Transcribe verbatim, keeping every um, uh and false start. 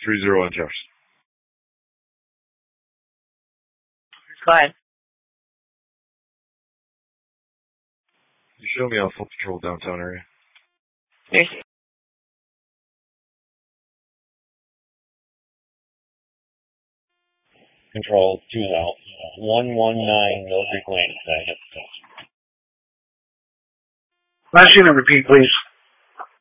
three zero on Jefferson. Go ahead. You show me Alpha Patrol downtown area. Yes. Control two out. one one nine Mill Creek Lane. Last unit, repeat, please.